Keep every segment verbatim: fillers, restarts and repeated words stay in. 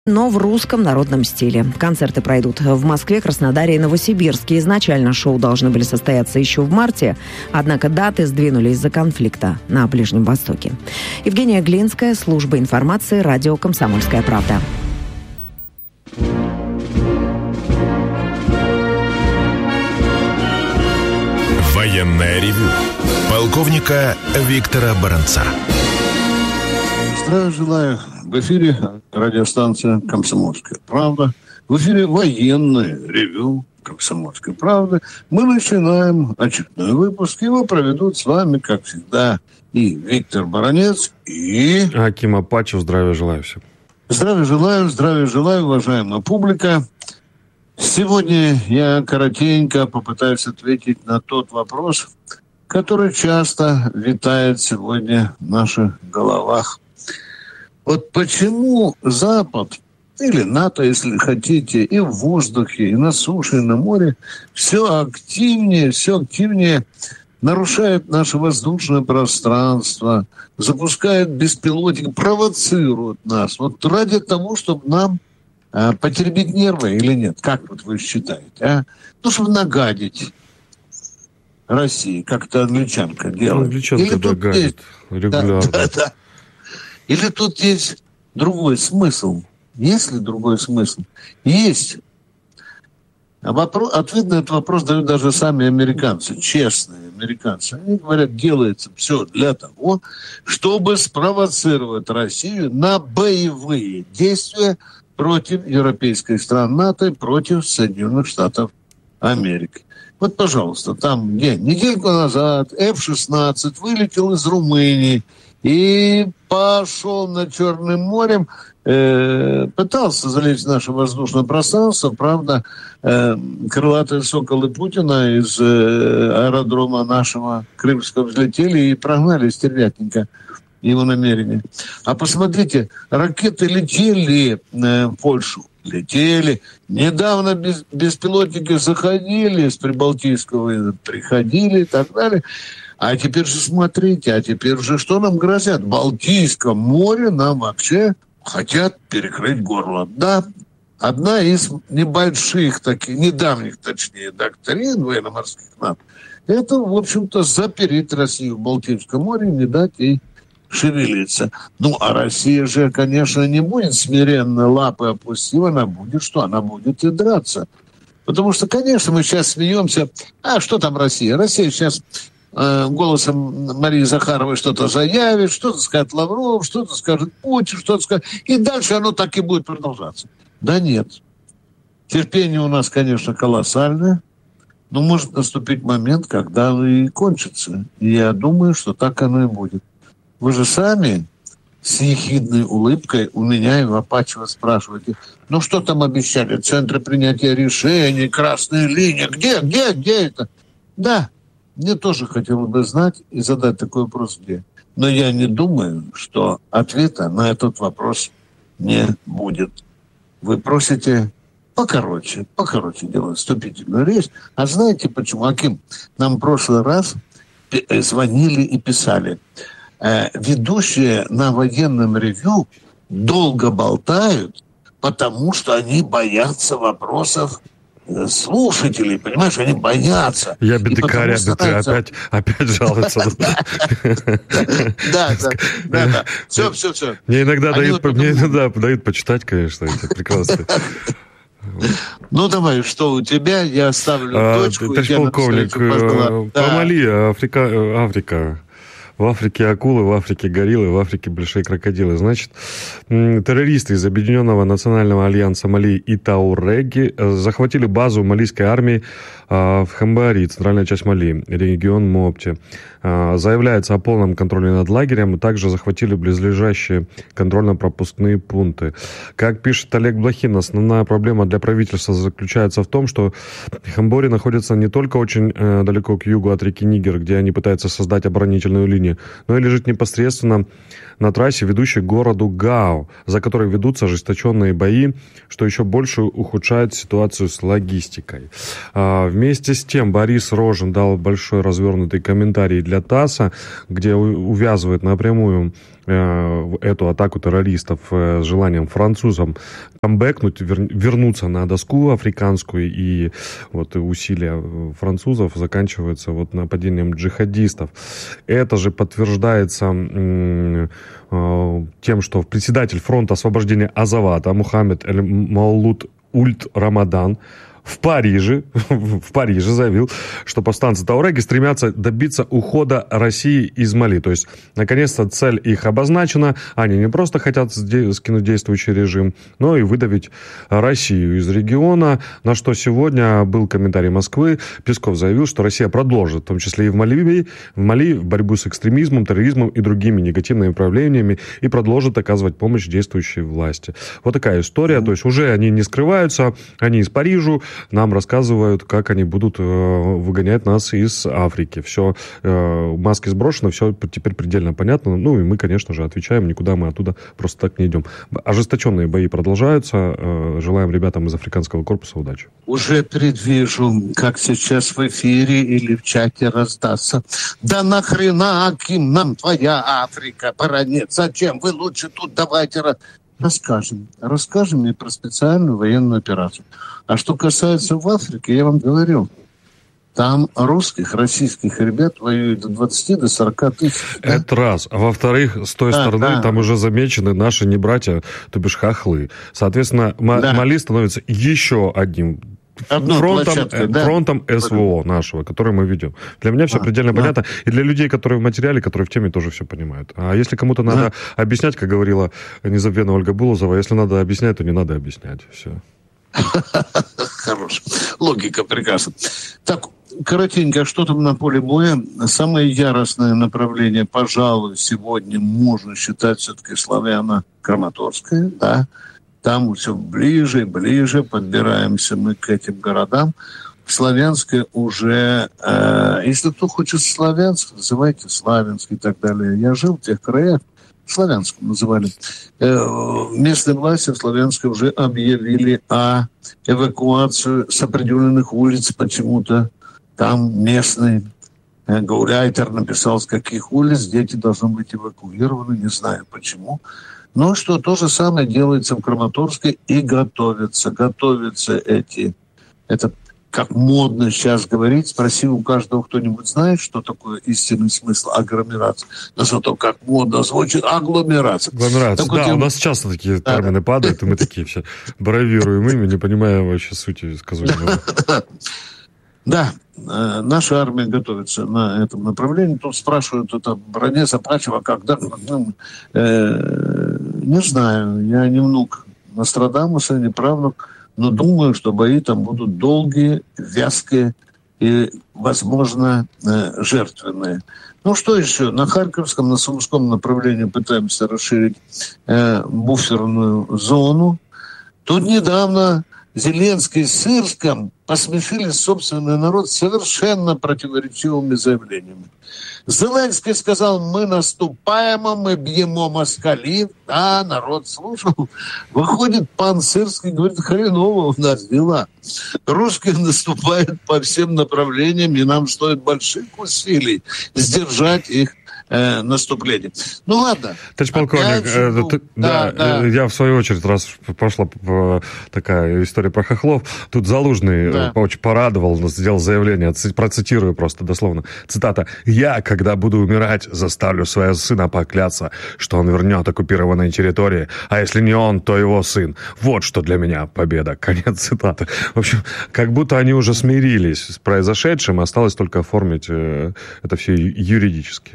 но в русском народном стиле. Концерты пройдут в Москве, Краснодаре и Новосибирске. Изначально шоу должны были состояться еще в марте, однако даты сдвинули из-за конфликта на Ближнем Востоке. Евгения Глинская, служба информации, радио «Комсомольская правда». Военное ревю полковника Виктора Баранца. Здравия желаю. В эфире радиостанция «Комсомольская правда». В эфире военное ревю «Комсомольской правды». Мы начинаем очередной выпуск. Его проведут с вами, как всегда, и Виктор Баранец, и... Аким Апачев. Здравия желаю всем. Здравия желаю, здравия желаю, уважаемая публика. Сегодня я коротенько попытаюсь ответить на тот вопрос, который часто витает сегодня в наших головах. Вот почему Запад, или НАТО, если хотите, и в воздухе, и на суше, и на море, все активнее, все активнее нарушает наше воздушное пространство, запускает беспилотники, провоцирует нас. Вот ради того, чтобы нам а, потеребить нервы или нет? Как вот вы считаете? А? Ну, чтобы нагадить России, как это англичанка делает. Англичанка догадит регулярно. Да, да, да. Или тут есть другой смысл? Есть ли другой смысл? Есть. А вопрос, ответ на этот вопрос дают даже сами американцы, честные американцы. Они говорят, делается все для того, чтобы спровоцировать Россию на боевые действия против европейской страны НАТО и против Соединенных Штатов Америки. Вот, пожалуйста, там где недельку назад эф шестнадцать вылетел из Румынии и пошел над Черным морем, э, пытался залезть в наше воздушное пространство. Правда, э, крылатые соколы Путина из э, аэродрома нашего Крымского взлетели и прогнали стервятненько его намерения. А посмотрите, ракеты летели э, в Польшу. Летели. Недавно без, беспилотники заходили с Прибалтийского, приходили и так далее. А теперь же смотрите, а теперь же что нам грозят? В Балтийском море нам вообще хотят перекрыть горло. Да, одна из небольших таких, недавних, точнее, доктрин военно-морских НАТО, это, в общем-то, запереть Россию в Балтийском море, не дать ей шевелиться. Ну, а Россия же, конечно, не будет смиренно лапы опустив, она будет что? Она будет и драться. Потому что, конечно, мы сейчас смеемся. А что там Россия? Россия сейчас э, голосом Марии Захаровой что-то заявит, что-то скажет Лавров, что-то скажет Путин, что-то скажет. И дальше оно так и будет продолжаться. Да нет. Терпение у нас, конечно, колоссальное. Но может наступить момент, когда оно и кончится. И я думаю, что так оно и будет. Вы же сами с ехидной улыбкой у меня и в Апачева спрашиваете, ну что там обещали, центры принятия решений, красные линии, где, где, где это? Да, мне тоже хотелось бы знать и задать такой вопрос, где. Но я не думаю, что ответа на этот вопрос не будет. Вы просите покороче, покороче делать вступительную речь. А знаете почему? Аким, нам в прошлый раз звонили и писали. Ведущие на военном ревью долго болтают, потому что они боятся вопросов слушателей, понимаешь, они боятся. Я бедыкаря, опять, опять жалуются. Да, да, да. Все, все, все. Мне иногда дают почитать, конечно, это прекрасно. Ну, давай, что у тебя? Я оставлю точку. Товарищ полковник, по Мали, Африка, Африка. В Африке акулы, в Африке гориллы, в Африке большие крокодилы. Значит, террористы из Объединенного национального альянса Мали и Тауреги захватили базу малийской армии в Хамбари, центральная часть Мали, регион Мопти. Заявляется о полном контроле над лагерем, и также захватили близлежащие контрольно-пропускные пункты. Как пишет Олег Блохин, основная проблема для правительства заключается в том, что Хамбори находится не только очень э, далеко к югу от реки Нигер, где они пытаются создать оборонительную линию, но и лежит непосредственно на трассе, ведущей к городу Гао, за которой ведутся ожесточенные бои, что еще больше ухудшает ситуацию с логистикой. А, вместе с тем Борис Рожин дал большой развернутый комментарий для ТАССа, где увязывает напрямую э, эту атаку террористов э, с желанием французам камбэкнуть, вер, вернуться на доску африканскую, и вот усилия французов заканчиваются вот нападением джихадистов. Это же подтверждается э, э, тем, что председатель фронта освобождения Азавата Мухаммед Эль-Маулуд Ульт Рамадан в Париже, в Париже заявил, что повстанцы Туареги стремятся добиться ухода России из Мали. То есть, наконец-то, цель их обозначена. Они не просто хотят скинуть действующий режим, но и выдавить Россию из региона. На что сегодня был комментарий Москвы. Песков заявил, что Россия продолжит, в том числе и в Мали, в Мали борьбу с экстремизмом, терроризмом и другими негативными проявлениями, и продолжит оказывать помощь действующей власти. Вот такая история. То есть, уже они не скрываются, они из Парижа нам рассказывают, как они будут э, выгонять нас из Африки. Все, э, маски сброшены, все теперь предельно понятно. Ну, и мы, конечно же, отвечаем, никуда мы оттуда просто так не идем. Ожесточенные бои продолжаются. Э, желаем ребятам из африканского корпуса удачи. Уже предвижу, как сейчас в эфире или в чате раздастся. Да нахрена, Аким, нам твоя Африка, баронец? Зачем? Вы лучше тут давайте... Расскажем. Расскажем и про специальную военную операцию. А что касается в Африке, я вам говорил, там русских, российских ребят воюют до двадцати до сорока тысяч. Да? Это раз. А во-вторых, с той да, стороны да. там уже замечены наши не братья, то бишь хохлы. Соответственно, да. Мали становится еще одним фронтом, да. фронтом СВО нашего, который мы ведем. Для меня все а, предельно да. понятно. И для людей, которые в материале, которые в теме, тоже все понимают. А если кому-то да. надо объяснять, как говорила незабвенная Ольга Булозова, если надо объяснять, то не надо объяснять. Все. Хорош. Логика прекрасна. Так, коротенько, что там на поле боя? Самое яростное направление, пожалуй, сегодня можно считать все-таки Славяно-Краматорское, да. Там все ближе и ближе подбираемся мы к этим городам. Славянское уже... Э, если кто хочет Славянск, называйте Славянск и так далее. Я жил в тех краях, Славянском называли. Э, местные власти в Славянске уже объявили о эвакуации с определенных улиц почему-то. Там местный э, гауляйтер написал, с каких улиц дети должны быть эвакуированы. Не знаю почему. Но что то же самое делается в Краматорске и готовятся. Готовятся эти... Это как модно сейчас говорить. Спроси у каждого, кто-нибудь знает, что такое истинный смысл агломерации. Но зато как модно звучит агломерация. Агломерация, да, вот, у нас часто такие да. термины падают, и мы такие все бравируем ими, не понимаем вообще сути сказуемого. Да, наша армия готовится на этом направлении. Тут спрашивают, это броне Запачева, когда... Э, не знаю, я не внук Нострадамуса, не правнук, но думаю, что бои там будут долгие, вязкие и, возможно, э, жертвенные. Ну, что еще? На Харьковском, на Сумском направлении пытаемся расширить э, буферную зону. Тут недавно Зеленский с Сырском посмешили собственный народ совершенно противоречивыми заявлениями. Зеленский сказал, мы наступаем, мы бьемо москалив. А народ слушал. Выходит пан Сырский, говорит, хреново у нас дела. Русские наступают по всем направлениям, и нам стоит больших усилий сдержать их э, наступление. Ну ладно. Товарищ полковник, э, ну, ты, да, да, да. Я в свою очередь, раз пошла такая история про хохлов, тут Залужный да. очень порадовал, сделал заявление, процитирую просто дословно, цитата: «Я, когда буду умирать, заставлю своего сына покляться, что он вернет оккупированные территории, а если не он, то его сын. Вот что для меня победа». Конец цитаты. В общем, как будто они уже смирились с произошедшим, осталось только оформить это все юридически.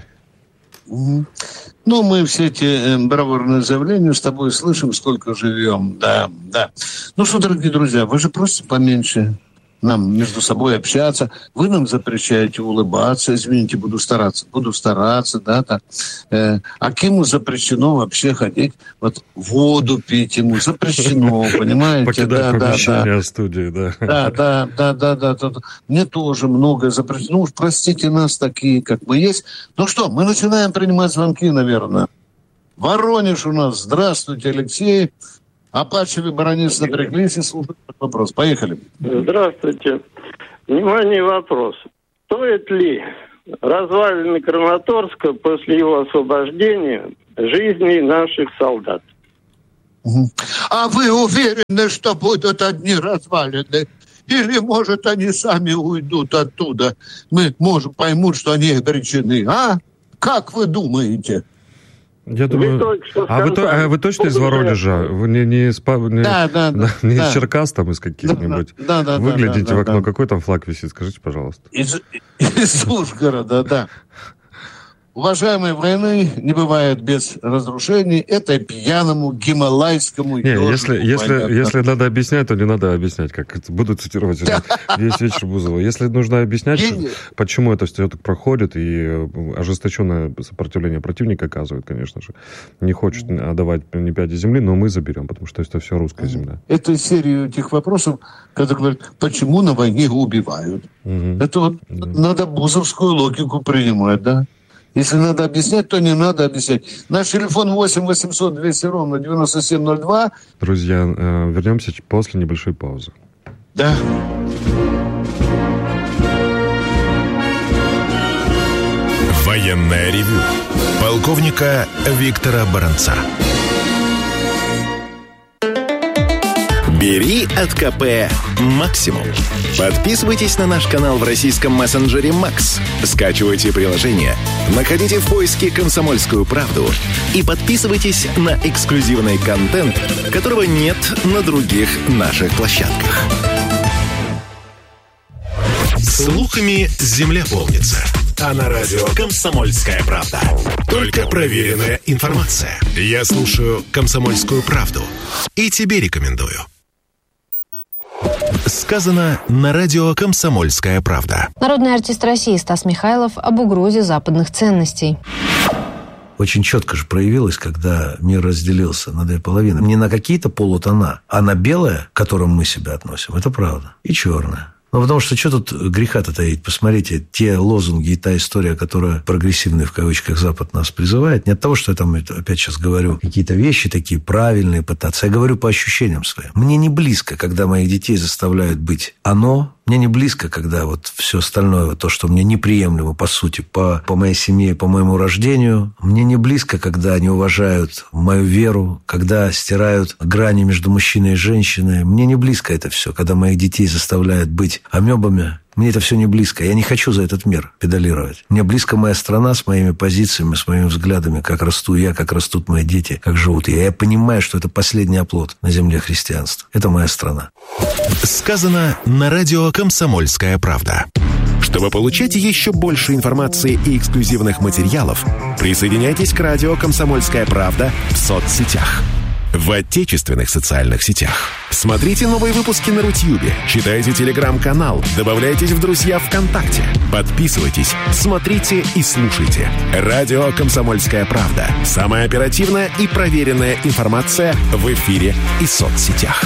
Угу. Ну, мы все эти э, бравурные заявления с тобой слышим, сколько живем. Да, да. Ну что, дорогие друзья, вы же просите поменьше нам между собой общаться. Вы нам запрещаете улыбаться. Извините, буду стараться. Буду стараться, да, так. Э, а Киму запрещено вообще ходить, вот воду пить ему запрещено, понимаете? Покидать помещение студии, да. Да, да, да, да, да, да. Мне тоже многое запрещено. Ну уж простите нас такие, как мы есть. Ну что, мы начинаем принимать звонки, наверное. Воронеж у нас. Здравствуйте, Алексей. Апачевы, баронец, напряглись и слушают вопрос. Поехали. Здравствуйте. Внимание, вопрос. Стоит ли развалины Краматорска после его освобождения жизни наших солдат. А вы уверены, что будут одни развалины? Или, может, они сами уйдут оттуда? Мы, может, поймут, что они обречены. А? Как вы думаете? Я думаю... Вы а, вы, а вы точно из Воронежа? Вы не, не, из, не, да, да, да, не да. из Черкас, там, из каких-нибудь? Да, да, Выглядите да, да, в окно. да. Какой там флаг висит? Скажите, пожалуйста. Из, из Ужгорода, да. Уважаемые, войны не бывает без разрушений. Это пьяному гималайскому... Не, если, если, если надо объяснять, то не надо объяснять. Как буду цитировать весь вечер Бузова. Если нужно объяснять, что, почему это все так проходит, и ожесточенное сопротивление противника оказывает, конечно же, не хочет отдавать ни пяди земли, но мы заберем, потому что это все русская земля. Это серию тех вопросов, когда говорят, почему на войне убивают. Угу. Это вот да. Надо бузовскую логику принимать, да? Если надо объяснять, то не надо объяснять. Наш телефон восемь восемьсот двести ровно девяносто семь ноль два. Друзья, вернемся после небольшой паузы. Да. Военное ревю полковника Виктора Баранца. Бери от КП максимум. Подписывайтесь на наш канал в российском мессенджере Макс. Скачивайте приложение, находите в поиске «Комсомольскую правду» и подписывайтесь на эксклюзивный контент, которого нет на других наших площадках. Слухами земля полнится. А на радио «Комсомольская правда» только проверенная информация. Я слушаю «Комсомольскую правду» и тебе рекомендую. Сказано на радио «Комсомольская правда». Народный артист России Стас Михайлов об угрозе западных ценностей. Очень четко же проявилось, когда мир разделился на две половины. Не на какие-то полутона, а на белое, к которому мы себя относим. Это правда. И черное. Ну, потому что что тут греха-то таить? Посмотрите, те лозунги и та история, которая прогрессивный, в кавычках, Запад нас призывает, не от того, что я там опять сейчас говорю какие-то вещи такие правильные пытаться. Я говорю по ощущениям своим. Мне не близко, когда моих детей заставляют быть оно. Мне не близко, когда вот все остальное, то, что мне неприемлемо, по сути, по, по моей семье, по моему рождению. Мне не близко, когда они уважают мою веру, когда стирают грани между мужчиной и женщиной. Мне не близко это все, когда моих детей заставляют быть амебами. Мне это все не близко. Я не хочу за этот мир педалировать. Мне близко моя страна с моими позициями, с моими взглядами, как расту я, как растут мои дети, как живут я. Я понимаю, что это последний оплот на земле христианства. Это моя страна. Сказано на радио «Комсомольская правда». Чтобы получать еще больше информации и эксклюзивных материалов, присоединяйтесь к радио «Комсомольская правда» в соцсетях. В отечественных социальных сетях. Смотрите новые выпуски на Рутьюбе, читайте телеграм-канал, добавляйтесь в друзья ВКонтакте, подписывайтесь, смотрите и слушайте. Радио «Комсомольская правда». Самая оперативная и проверенная информация в эфире и соцсетях.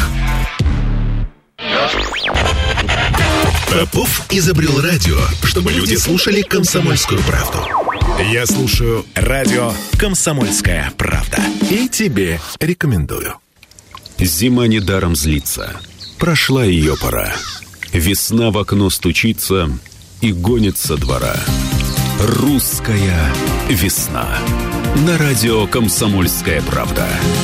Попов изобрел радио, чтобы люди слушали «Комсомольскую правду». Я слушаю радио «Комсомольская правда». И тебе рекомендую. Зима недаром злится. Прошла ее пора. Весна в окно стучится и гонит со двора. Русская весна. На радио «Комсомольская правда».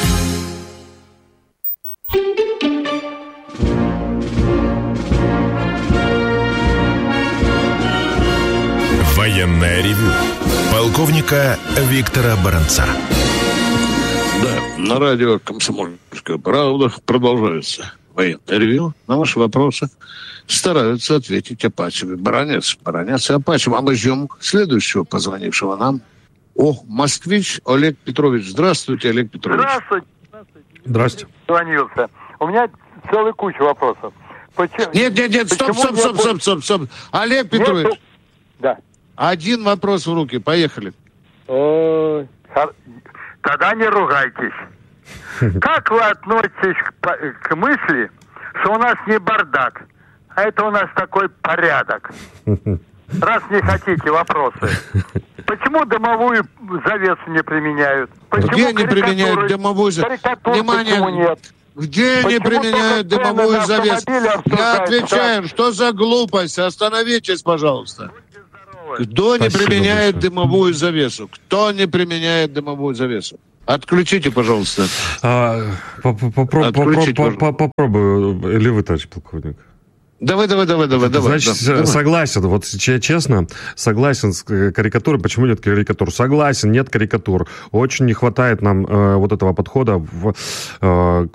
Военное ревю полковника Виктора Баранца. Да, на радио «Комсомольская правда» продолжается военное ревю. На ваши вопросы стараются ответить Апачевы. Баранец, баранец и Апачев. А мы ждем следующего позвонившего нам. О, москвич Олег Петрович. Здравствуйте, Олег Петрович. Здравствуйте. Здравствуйте. Звонился. У меня целая куча вопросов. Почему... Нет, нет, нет, стоп, стоп, стоп, стоп, стоп, стоп. Олег Петрович. Нет, да. Один вопрос в руки. Поехали. Тогда не ругайтесь. Как вы относитесь к, к мысли, что у нас не бардак, а это у нас такой порядок? Раз не хотите вопросы. Почему дымовую завесу не применяют? Почему Где не применяют дымовую завесу? Внимание, нет? Где почему не применяют дымовую завесу? Я отвечаю, что за глупость? Остановитесь, пожалуйста. Кто не Спасибо применяет большое. дымовую завесу? Кто не применяет дымовую завесу? Отключите, пожалуйста. А, попробую. Или вы, товарищ полковник? Давай, давай, давай, давай, давай. Значит, да, давай. согласен, вот честно, согласен с карикатурой. Почему нет карикатур? Согласен, нет карикатур. Очень не хватает нам э, вот этого подхода в э,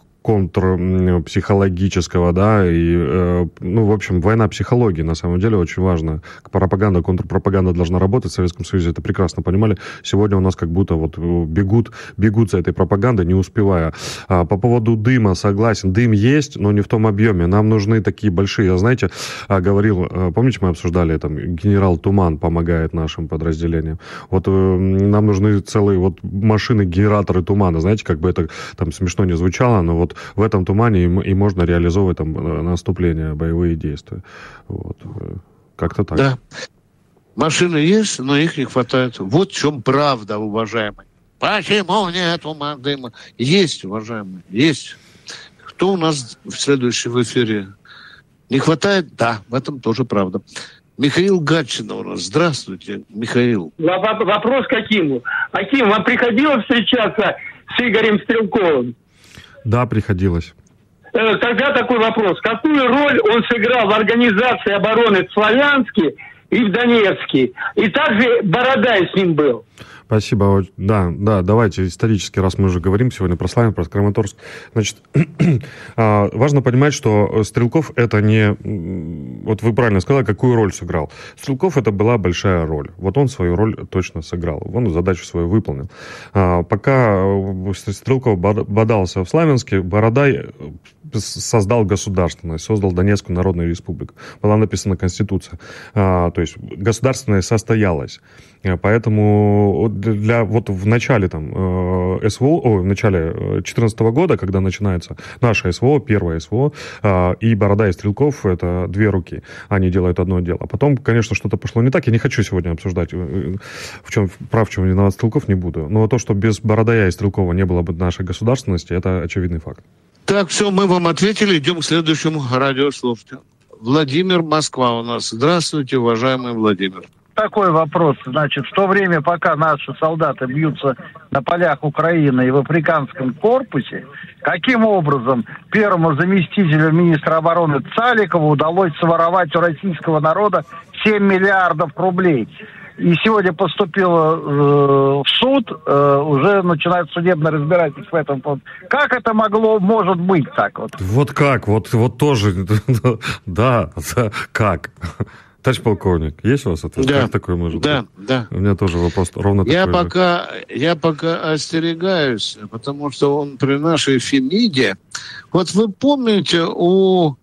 контрпсихологического, да, и, э, ну, в общем, война психологии, на самом деле, очень важна. Пропаганда, контрпропаганда должна работать, в Советском Союзе это прекрасно понимали. Сегодня у нас как будто вот бегут, бегут за этой пропагандой, не успевая. А по поводу дыма, согласен, дым есть, но не в том объеме. Нам нужны такие большие, я, знаете, говорил, помните, мы обсуждали, там, генерал Туман помогает нашим подразделениям. Вот э, нам нужны целые вот машины, генераторы тумана, знаете, как бы это там смешно не звучало, но вот в этом тумане и, и можно реализовывать там наступление, боевые действия. Вот. Как-то так. Да. Машины есть, но их не хватает. Вот в чем правда, уважаемый. Почему нету дыма? Есть, уважаемый, есть. Кто у нас в следующем эфире? Не хватает? Да, в этом тоже правда. Михаил Гатчина у нас. Здравствуйте, Михаил. Вопрос к Акиму. Аким, вам приходилось встречаться с Игорем Стрелковым? Да, приходилось. Тогда такой вопрос. Какую роль он сыграл в организации обороны в Славянске и в Донецке? И также Бородай с ним был. Спасибо. Да, да, давайте исторически, раз мы уже говорим сегодня про Славянск, про Краматорск. Значит, важно понимать, что Стрелков это не... Вот вы правильно сказали, какую роль сыграл. Стрелков это была большая роль. Вот он свою роль точно сыграл. Он задачу свою выполнил. Пока Стрелков бодался в Славянске, Бородай создал государственность, создал Донецкую Народную Республику. Была написана Конституция. То есть государственность состоялась. Поэтому для, вот в начале там, СВО, о, в начале две тысячи четырнадцатого года, когда начинается наше СВО, первое СВО, и Бородай, и Стрелков, это две руки, они делают одно дело. Потом, конечно, что-то пошло не так, я не хочу сегодня обсуждать, в чем прав, в чем виноват Стрелков, не буду. Но то, что без Бородая и Стрелкова не было бы нашей государственности, это очевидный факт. Так, все, мы вам ответили, идем к следующему радиослушателю. Владимир, Москва у нас. Здравствуйте, уважаемый Владимир. Такой вопрос. Значит, в то время, пока наши солдаты бьются на полях Украины и в африканском корпусе, каким образом первому заместителю министра обороны Цаликову удалось своровать у российского народа семь миллиардов рублей? И сегодня поступило э, в суд, э, уже начинает судебное разбирательство в этом поводу. Как это могло, может быть так вот? Вот как, вот, вот тоже, да, да, как? Товарищ полковник, есть у вас ответ? Да, как такое может да, быть? Да. У меня тоже вопрос ровно я такой пока, же. Я пока остерегаюсь, потому что он при нашей Фемиде... Вот вы помните, у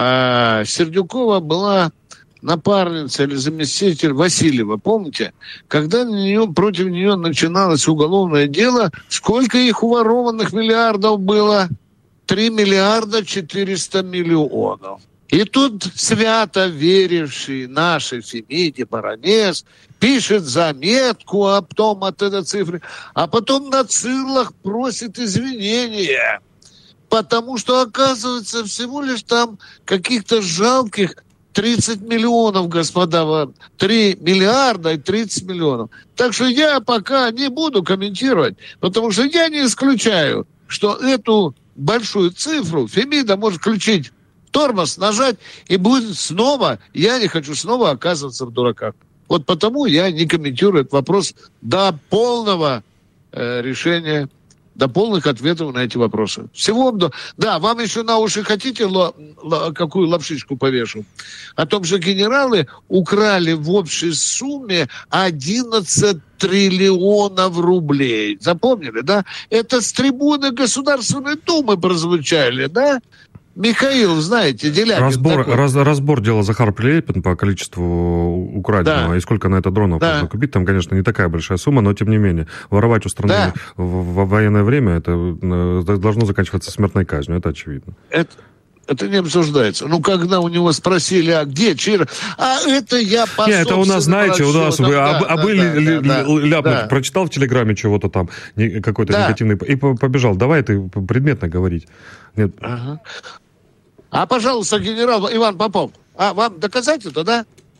э, Сердюкова была напарница или заместитель Васильева, помните? Когда на нее, против нее начиналось уголовное дело, сколько их уворованных миллиардов было? три миллиарда четыреста миллионов. И тут свято веривший нашей Фемиде баронец пишет заметку о том, от этой цифры, а потом на циллах просит извинения, потому что, оказывается, всего лишь там каких-то жалких тридцать миллионов, господа, три миллиарда и тридцать миллионов. Так что я пока не буду комментировать, потому что я не исключаю, что эту большую цифру Фемида может включить тормоз, нажать, и будет снова, я не хочу снова оказываться в дураках. Вот потому я не комментирую этот вопрос до полного э, решения, до полных ответов на эти вопросы. Всего вам до... Да, вам еще на уши хотите ло... Ло... какую лапшичку повешу? О том, что генералы украли в общей сумме одиннадцать триллионов рублей. Запомнили, да? Это с трибуны Государственной Думы прозвучали, да? Михаил, знаете, Делягин разбор, раз, разбор дела Захара Прилепин по количеству украденного, да. И сколько на это дронов да. можно купить. Там, конечно, не такая большая сумма, но тем не менее. Воровать у страны да. в, в военное время, это должно заканчиваться смертной казнью, это очевидно. Это... Это не обсуждается. Ну, когда у него спросили, а где Чир? А это я по Нет, это у нас, знаете, у нас вы да, об, да, обы да, ли, да, ляпнуть, да. прочитал в Телеграме чего-то там, какой-то да. негативный, и побежал. Давай ты предметно говорить. Нет. Ага. А, пожалуйста, генерал Иван Попов, а вам доказать это, да?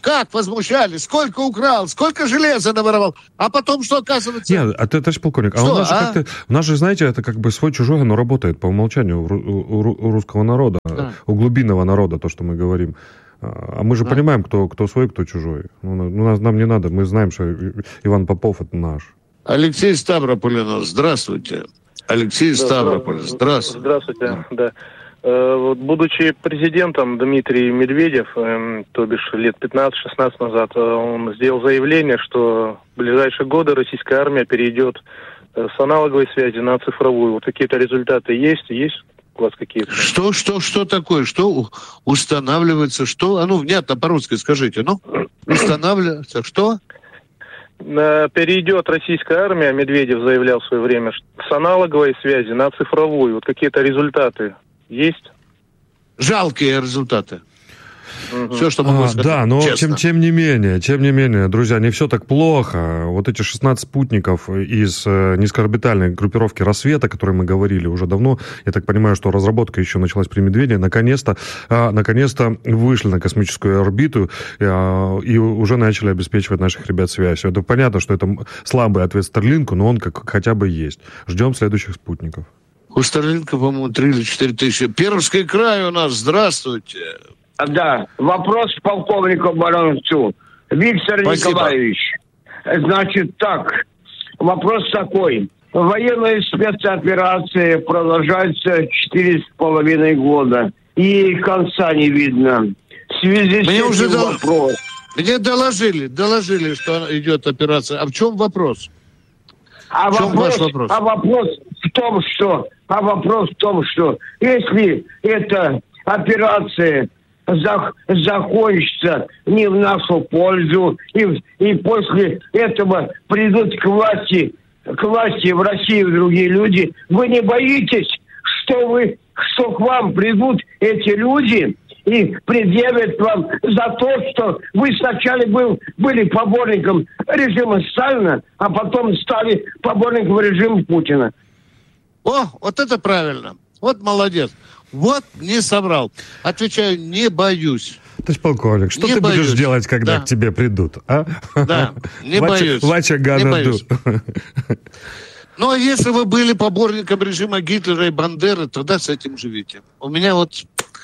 Как возмущались, сколько украл, сколько железа наворовал. А потом что, оказывается... Нет, а ты, товарищ полковник, что, а у нас а? же как-то... У нас же, знаете, это как бы свой-чужой, оно работает по умолчанию у, у, у русского народа, да. у глубинного народа, то, что мы говорим. А мы же да. понимаем, кто, кто свой, кто чужой. Ну, нас, нам не надо, мы знаем, что Иван Попов это наш. Алексей Ставрополь у нас, здравствуйте. Алексей да, Ставрополь, здравствуйте. Здравствуйте, да. Вот, будучи президентом, Дмитрий Медведев, э, то бишь лет пятнадцать-шестнадцать назад, он сделал заявление, что в ближайшие годы российская армия перейдет э, с аналоговой связи на цифровую. Вот какие-то результаты есть? Есть у вас какие-то? Что, что, что такое? Что устанавливается? Что? А ну, внятно по-русски скажите. Ну, устанавливается. Что? Перейдет российская армия, Медведев заявлял в свое время, с аналоговой связи на цифровую. Вот какие-то результаты есть? Жалкие результаты. Угу. Все, что могу а, сказать. Да, но честно. тем, тем не менее, тем не менее, друзья, не все так плохо. Вот эти шестнадцать спутников из э, низкоорбитальной группировки «Рассвета», о которой мы говорили уже давно, я так понимаю, что разработка еще началась при Медведеве, наконец-то, э, наконец-то вышли на космическую орбиту э, и уже начали обеспечивать наших ребят связью. Это понятно, что это слабый ответ Старлинку, но он как, хотя бы есть. Ждем следующих спутников. У Старлинка, по-моему, три или четыре тысячи. Пермский край у нас, здравствуйте. Да, вопрос полковнику Баранцу. Виктор Спасибо. Николаевич, значит так, вопрос такой. Военная спецоперация продолжается четыре с половиной года, и конца не видно. В связи с Мне этим уже дол... вопрос. Мне доложили, доложили, что идет операция. А в чем вопрос? А в чем вопрос, ваш вопрос? А вопрос в том, что, а вопрос в том, что если эта операция закончится не в нашу пользу, и, и после этого придут к власти, к власти в России другие люди, вы не боитесь, что вы, что к вам придут эти люди и предъявят вам за то, что вы сначала был, были поборником режима Сталина, а потом стали поборником режима Путина? О, вот это правильно. Вот молодец. Вот не соврал. Отвечаю, не боюсь. Товарищ полковник, что не ты боюсь. будешь делать, когда да. к тебе придут? А? Да, не Вача, боюсь. Вача не боюсь. ду. Ну, а если вы были поборником режима Гитлера и Бандеры, тогда с этим живите. У меня вот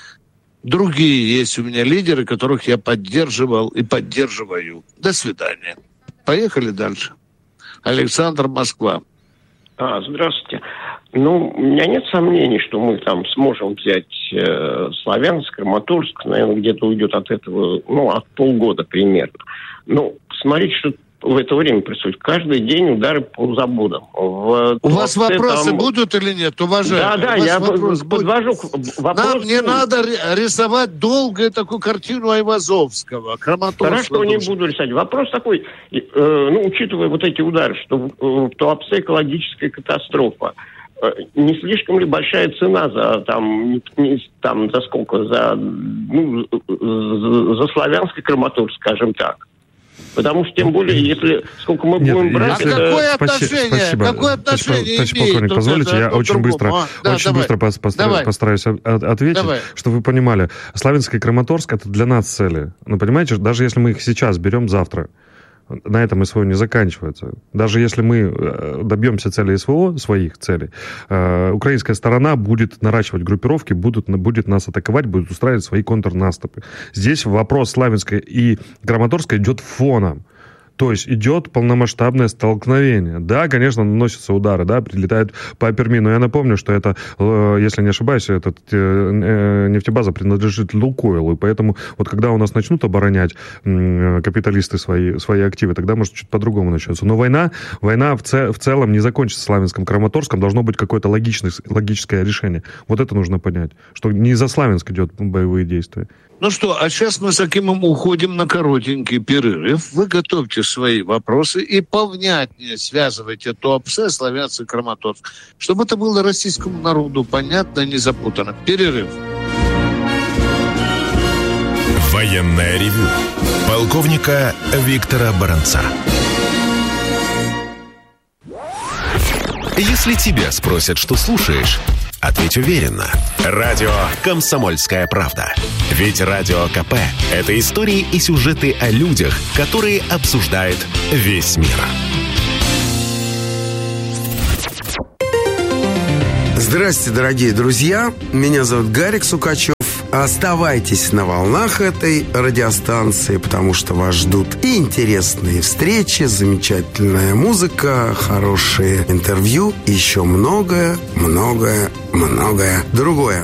другие есть у меня лидеры, которых я поддерживал и поддерживаю. До свидания. Поехали дальше. Александр, Москва. А, здравствуйте. Ну, у меня нет сомнений, что мы там сможем взять э, Славянск, Краматорск, наверное, где-то уйдет от этого, ну, от полгода примерно. Ну, смотрите, что в это время происходит. Каждый день удары по заводам. В, У вас вопросы там... будут или нет, уважаемые? Да, да, я подвожу к вопросу. Нам не надо рисовать долгую такую картину Айвазовского, Краматорского. Хорошо, не буду рисовать. Вопрос такой, э, ну, учитывая вот эти удары, что в Туапсе экологическая катастрофа, не слишком ли большая цена за там, не, там за сколько, за, ну, за, за Славянск и Краматорск, скажем так? Потому что, тем более, если сколько мы Нет, будем брать... А это... какое отношение? Спасибо. Какое отношение Товарищ имеет? полковник, позволите, я очень другому. быстро, а, да, очень давай. быстро постараюсь, давай. постараюсь ответить, давай. Чтобы вы понимали. Славянск и Краматорск — это для нас цели. Но понимаете, даже если мы их сейчас берем завтра, на этом СВО не заканчивается. Даже если мы добьемся цели СВО, своих целей, э, украинская сторона будет наращивать группировки, будут, будет нас атаковать, будет устраивать свои контрнаступы. Здесь вопрос Славянска и Краматорска идет фоном. То есть идет полномасштабное столкновение. Да, конечно, наносятся удары, да, прилетают по Перми. Но я напомню, что это, если не ошибаюсь, эта нефтебаза принадлежит Лукойлу. И поэтому вот когда у нас начнут оборонять капиталисты свои, свои активы, тогда, может, чуть по-другому начнется. Но война, война в, цел, в целом не закончится Славянском, Краматорском. Должно быть какое-то логичное, логическое решение. Вот это нужно понять. Что не за Славянск идет боевые действия. Ну что, а сейчас мы с Акимом уходим на коротенький перерыв. Вы готовьте свои вопросы и повнятнее связывайте Туапсе, Славянск и Краматорск, чтобы это было российскому народу понятно и не запутано. Перерыв. Военное ревю полковника Виктора Баранца. Если тебя спросят, что слушаешь, Ответь уверенно. Радио «Комсомольская правда». Ведь Радио КП – это истории и сюжеты о людях, которые обсуждает весь мир. Здравствуйте, дорогие друзья. Меня зовут Гарик Сукачев. Оставайтесь на волнах этой радиостанции, потому что вас ждут и интересные встречи, замечательная музыка, хорошие интервью, и еще многое, многое, многое другое.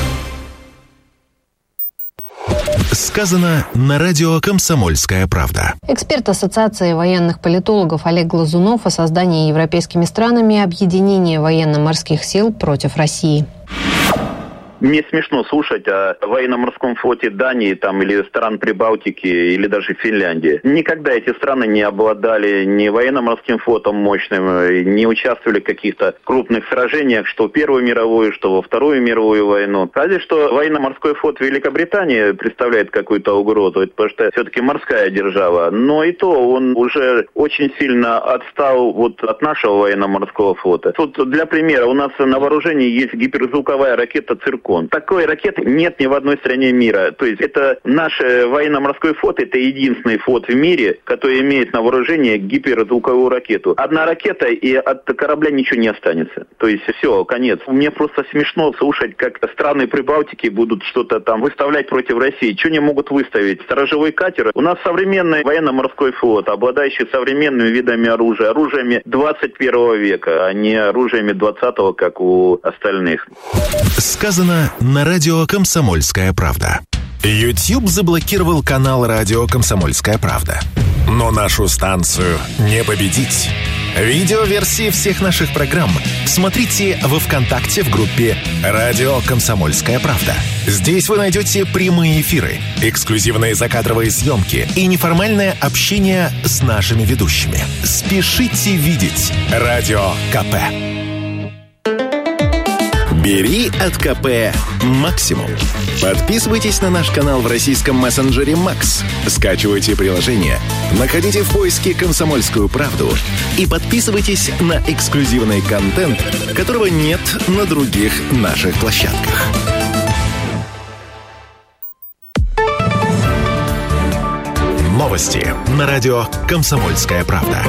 Сказано на радио «Комсомольская правда». Эксперт Ассоциации военных политологов Олег Глазунов о создании европейскими странами объединения военно-морских сил против России. Мне смешно слушать о военно-морском флоте Дании там, или стран Прибалтики, или даже Финляндии. Никогда эти страны не обладали ни военно-морским флотом мощным, не участвовали в каких-то крупных сражениях, что в Первую мировую, что во Вторую мировую войну. Разве что военно-морской флот Великобритании представляет какую-то угрозу, потому что все-таки морская держава. Но и то он уже очень сильно отстал вот от нашего военно-морского флота. Тут для примера, у нас на вооружении есть гиперзвуковая ракета «Циркон». Такой ракеты нет ни в одной стране мира. То есть это наш военно-морской флот, это единственный флот в мире, который имеет на вооружении гиперзвуковую ракету. Одна ракета, и от корабля ничего не останется. То есть все, конец. Мне просто смешно слушать, как страны Прибалтики будут что-то там выставлять против России. Что они могут выставить? Сторожевой катер? У нас современный военно-морской флот, обладающий современными видами оружия, оружиями двадцать первого века, а не оружиями двадцатого, как у остальных. Сказано на радио «Комсомольская правда». YouTube заблокировал канал радио «Комсомольская правда». Но нашу станцию не победить. Видеоверсии всех наших программ смотрите во ВКонтакте в группе «Радио Комсомольская правда». Здесь вы найдете прямые эфиры, эксклюзивные закадровые съемки и неформальное общение с нашими ведущими. Спешите видеть Радио КП. Бери от КП максимум. Подписывайтесь на наш канал в российском мессенджере Макс. Скачивайте приложение, находите в поиске «Комсомольскую правду» и подписывайтесь на эксклюзивный контент, которого нет на других наших площадках. Новости на радио «Комсомольская правда».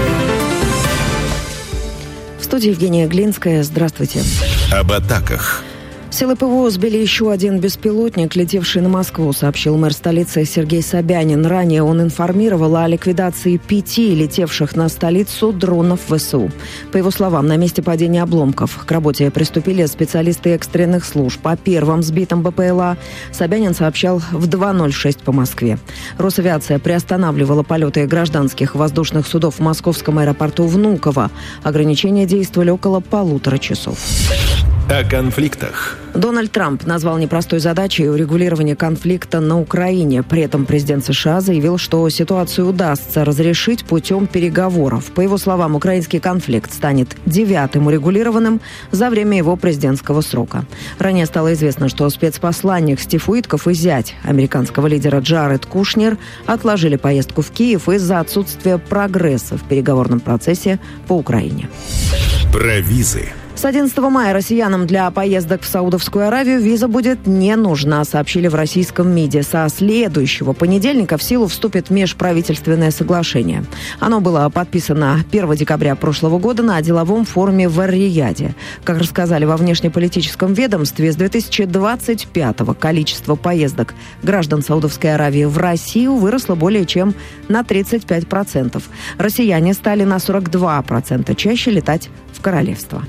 В студии Евгения Глинская. Здравствуйте. Об атаках. Силы ПВО сбили еще один беспилотник, летевший на Москву, сообщил мэр столицы Сергей Собянин. Ранее он информировал о ликвидации пяти летевших на столицу дронов ВСУ. По его словам, на месте падения обломков к работе приступили специалисты экстренных служб. О первом сбитом БПЛА Собянин сообщал в два ноль шесть по Москве. Росавиация приостанавливала полеты гражданских воздушных судов в московском аэропорту Внуково. Ограничения действовали около полутора часов. О конфликтах. Дональд Трамп назвал непростой задачей урегулирование конфликта на Украине. При этом президент США заявил, что ситуацию удастся разрешить путем переговоров. По его словам, украинский конфликт станет девятым урегулированным за время его президентского срока. Ранее стало известно, что спецпосланник Стив Уитков и зять американского лидера Джаред Кушнер отложили поездку в Киев из-за отсутствия прогресса в переговорном процессе по Украине. Про визы. С одиннадцатого мая россиянам для поездок в Саудовскую Аравию виза будет не нужна, сообщили в российском МИДе. Со следующего понедельника в силу вступит межправительственное соглашение. Оно было подписано первого декабря прошлого года на деловом форуме в Эр-Рияде. Как рассказали во внешнеполитическом ведомстве, с две тысячи двадцать пятого количество поездок граждан Саудовской Аравии в Россию выросло более чем на тридцать пять процентов. Россияне стали на сорок два процента чаще летать в королевство.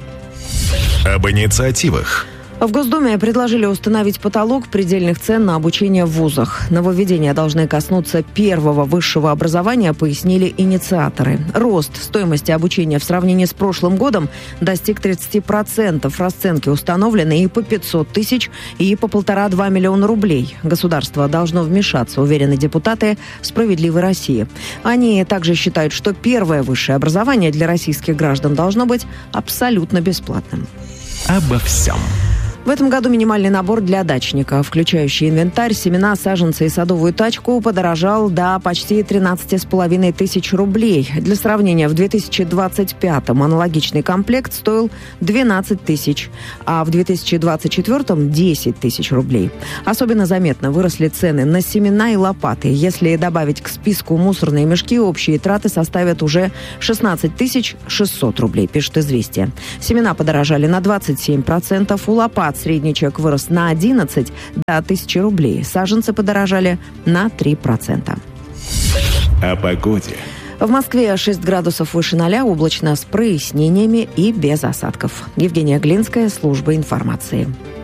Об инициативах. В Госдуме предложили установить потолок предельных цен на обучение в вузах. Нововведения должны коснуться первого высшего образования, пояснили инициаторы. Рост стоимости обучения в сравнении с прошлым годом достиг тридцать процентов. Расценки установлены и по пятьсот тысяч, и по полтора-два миллиона рублей. Государство должно вмешаться, уверены депутаты «Справедливой России». Они также считают, что первое высшее образование для российских граждан должно быть абсолютно бесплатным. Обо всем. В этом году минимальный набор для дачника, включающий инвентарь, семена, саженцы и садовую тачку, подорожал до почти тринадцать с половиной тысяч рублей. Для сравнения, в две тысячи двадцать пятом аналогичный комплект стоил двенадцать тысяч, а в две тысячи двадцать четвёртом – десять тысяч рублей. Особенно заметно выросли цены на семена и лопаты. Если добавить к списку мусорные мешки, общие траты составят уже шестнадцать тысяч шестьсот рублей, пишет «Известия». Семена подорожали на двадцать семь процентов, у лопат средний чек вырос на одиннадцать до тысячи рублей. Саженцы подорожали на три процента. О погоде. В Москве шесть градусов выше ноля, облачно с прояснениями и без осадков. Евгения Глинская, служба информации.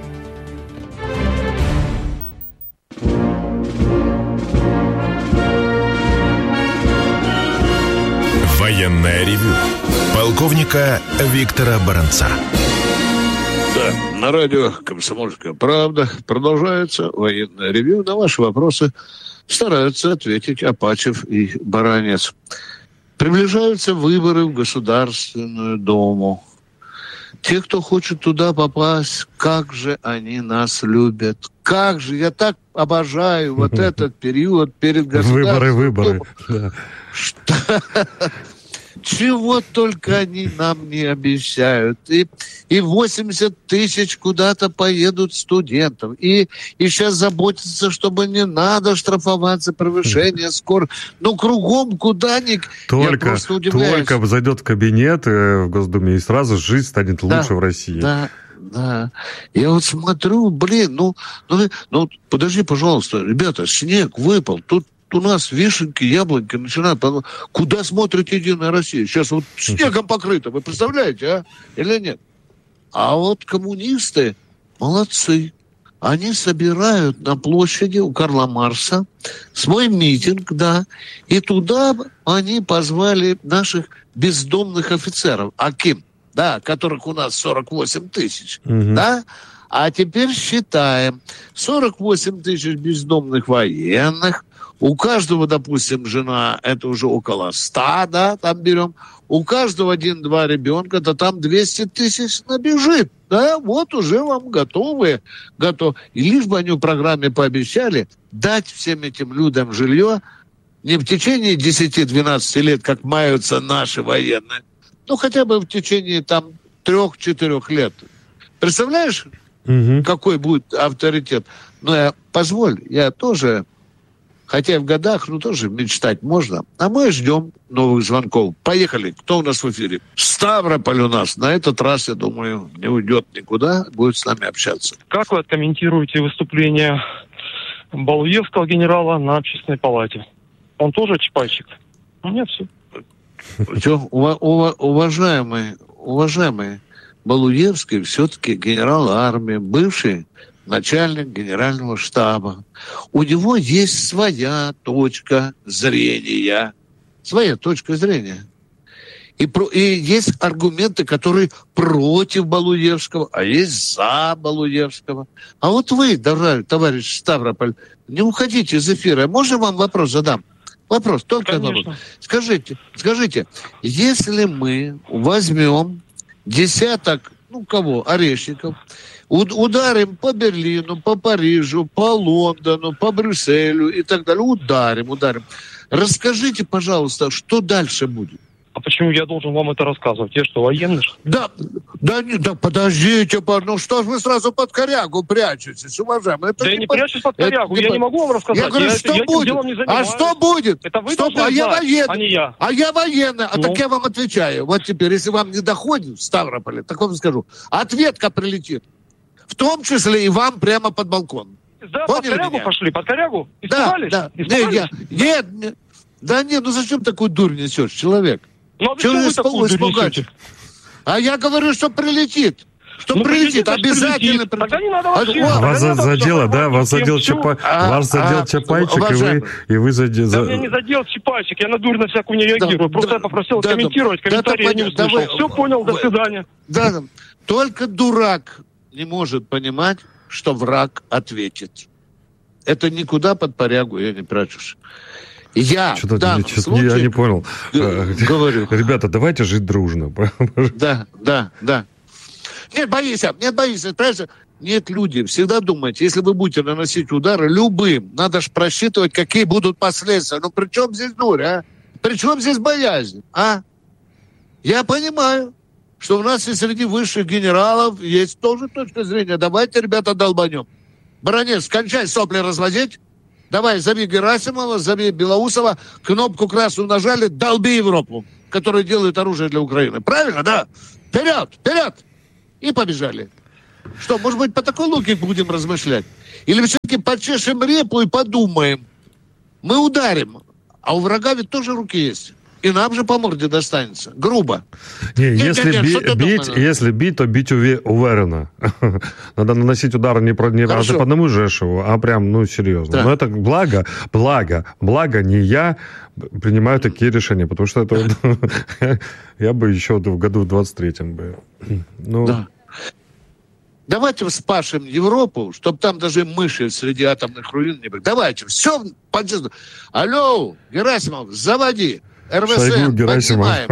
Военное ревю полковника Виктора Баранца. Да, на радио «Комсомольская правда» продолжается военное ревью. На ваши вопросы стараются ответить Апачев и Баранец. Приближаются выборы в Государственную Думу. Те, кто хочет туда попасть, как же они нас любят. Как же, я так обожаю вот этот период перед Государственной Выборы, выборы. Думой. Что... Чего только они нам не обещают. И, и восемьдесят тысяч куда-то поедут студентов. И, и сейчас заботятся, чтобы не надо штрафовать за превышение скорости. Ну, кругом куда ни... Только, только зайдет в кабинет в Госдуме, и сразу жизнь станет лучше да, в России. Да, да. Я вот смотрю, блин, ну, ну, ну, подожди, пожалуйста, ребята, снег выпал, тут у нас вишенки, яблоньки начинают... Куда смотрит Единая Россия? Сейчас вот снегом покрыто, вы представляете, а? Или нет? А вот коммунисты молодцы. Они собирают на площади у Карла Маркса свой митинг, да, и туда они позвали наших бездомных офицеров, Аким, да, которых у нас сорок восемь тысяч, угу. да? А теперь считаем. сорок восемь тысяч бездомных военных. У каждого, допустим, жена, это уже около ста, да, там берем. У каждого один-два ребенка, то там двести тысяч набежит. Да, вот уже вам готовы. Готов. И лишь бы они в программе пообещали дать всем этим людям жилье не в течение десяти-двенадцати лет, как маются наши военные, ну, хотя бы в течение там трех-четырех лет. Представляешь, угу. какой будет авторитет? Но я, позволь, я тоже... Хотя в годах, ну, тоже мечтать можно. А мы ждем новых звонков. Поехали. Кто у нас в эфире? Ставрополь у нас. На этот раз, я думаю, не уйдет никуда. Будет с нами общаться. Как вы откомментируете выступление Балуевского генерала на Общественной палате? Он тоже чапайчик? Ну, нет, все. Все, уважаемый, уважаемый Балуевский все-таки генерал армии, бывший начальник генерального штаба. У него есть своя точка зрения. Своя точка зрения. И, про, и есть аргументы, которые против Балуевского, а есть за Балуевского. А вот вы, товарищ Ставрополь, не уходите из эфира. Можно вам вопрос задам? Вопрос, только вопрос. Скажите, скажите, если мы возьмем десяток, ну кого, орешников, ударим по Берлину, по Парижу, по Лондону, по Брюсселю и так далее. Ударим, ударим. Расскажите, пожалуйста, что дальше будет? А почему я должен вам это рассказывать? Я что, военный? Да, да, не, да подождите, ну что ж вы сразу под корягу прячетесь, уважаемый? Это да не я не под... прячусь под корягу, это я не не могу вам рассказать. Я говорю, я, что я будет? А что будет? Это вы что? должны А я знать, военный. а не я. А я военный. А ну. так я вам отвечаю. Вот теперь, если вам не доходит в Ставрополе, так вам скажу, ответка прилетит. В том числе и вам прямо под балкон. Да, Поняли под корягу меня? пошли, под корягу? Испугались? Да, да. Нет, я, нет, нет. Да нет, ну зачем такую дурь несешь, человек? Ну, а зачем вы такую дурь несете? А я говорю, что прилетит. Что ну, прилетит, обязательно прилетит. Тогда не надо вообще. А, вас за, задело, да? Вас задел, чапа... а, вас задел а, Чапайчик, и вы, и вы задел... Да меня не задел Чапайчик, я на дурь на всякую не реагирую. Да, Просто да, я попросил да, комментировать, да, комментарии да, я не услышал. Да, Все понял, вы, до свидания. Да, да. Только дурак не может понимать, что враг ответит. Это никуда под порягу я не прячусь. Я что-то, в данном что-то случае... Я не понял. Говорю. Ребята, давайте жить дружно. Да, да, да. Нет, боишься, нет, боишься. Понимаете? Нет, люди, всегда думайте, если вы будете наносить удары любым, надо же просчитывать, какие будут последствия. Ну, при чем здесь дурь, а? При чем здесь боязнь, а? Я понимаю, что у нас и среди высших генералов есть тоже точка зрения. Давайте, ребята, долбанем. Баранец, кончай сопли разводить. Давай, зови Герасимова, зови Белоусова, кнопку красную нажали, долби Европу, которая делает оружие для Украины. Правильно, да? Вперед, вперед! И побежали. Что, может быть, по такой логике будем размышлять? Или все-таки почешем репу и подумаем. Мы ударим, а у врага ведь тоже руки есть. И нам же по морде достанется. Грубо. Не, нет, если, нет, би, нет, бить, если бить, то бить уверенно. Надо наносить удары не, про, не по одному Жешеву, а прям, ну, серьезно. Да. Но это благо, благо, благо не я принимаю такие решения, потому что это я бы еще в году в двадцать третьем бы. Ну... Да. Давайте вспашем Европу, чтобы там даже мыши среди атомных руин не были. Давайте, все по-честному. Алло, Герасимов, заводи. эр вэ эс эм, поднимаем.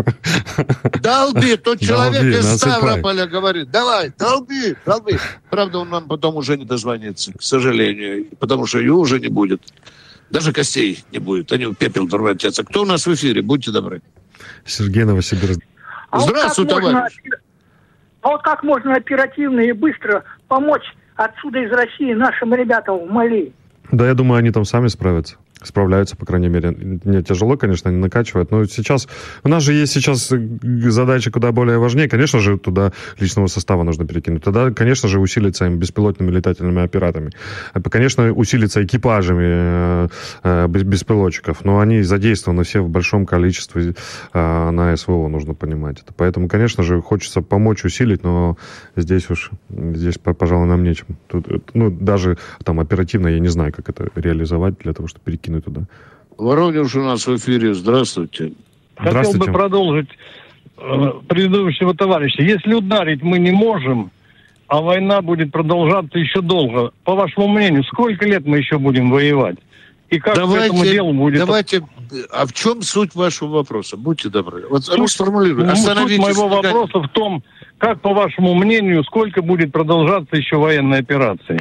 Долби, тот человек долби, из насыпай. Ставрополя говорит, давай, долби, долби. Правда, он нам потом уже не дозвонится, к сожалению, потому что ее уже не будет. Даже костей не будет, они в пепел превратятся. Кто у нас в эфире? Будьте добры. Сергей Новосибирск. А Здравствуй, вот товарищ. Можно, а вот как можно оперативно и быстро помочь отсюда из России нашим ребятам в Мали? Да, я думаю, они там сами справятся. Справляются, по крайней мере. Не тяжело, конечно, они накачивают. Но сейчас... У нас же есть сейчас задачи куда более важнее. Конечно же, туда личного состава нужно перекинуть. Тогда, конечно же, усилиться им беспилотными летательными аппаратами. Конечно, усилиться экипажами э, беспилотчиков. Но они задействованы все в большом количестве э, на эс вэ о, нужно понимать это. Поэтому, конечно же, хочется помочь, усилить, но здесь уж, здесь, пожалуй, нам нечем. Тут, ну, даже там оперативно я не знаю, как это реализовать для того, чтобы перекинуть туда. Воронеж у нас в эфире. Здравствуйте. Хотел бы продолжить э, предыдущего товарища. Если ударить мы не можем, а война будет продолжаться еще долго, по вашему мнению, сколько лет мы еще будем воевать? И как давайте, к этому делу будет... Давайте, а в чем суть вашего вопроса? Будьте добры. Вот суть, сформулируйте. Ну, суть моего вопроса в том, как, по вашему мнению, сколько будет продолжаться еще военная операция?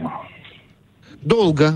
Долго.